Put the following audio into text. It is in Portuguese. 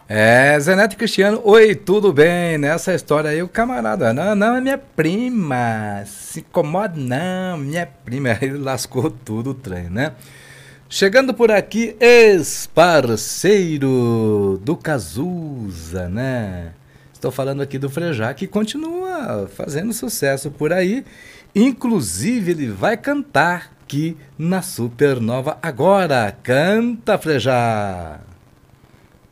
Zé Neto e Cristiano, oi, tudo bem? Nessa história aí, o camarada, não, não, é minha prima, se incomoda não, minha prima, aí lascou tudo o trem, né? Chegando por aqui, ex-parceiro do Cazuza, né? Estou falando aqui do Frejá, que continua fazendo sucesso por aí, inclusive ele vai cantar aqui na Supernova agora, canta Frejá!